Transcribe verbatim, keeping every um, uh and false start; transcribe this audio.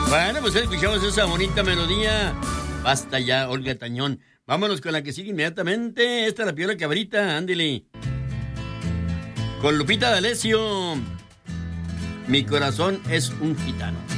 Bueno, pues escuchamos esa bonita melodía. Basta ya, Olga Tañón. Vámonos con la que sigue inmediatamente. Esta es la Piola Cabrita, ándele. Con Lupita D'Alessio. Mi corazón es un gitano.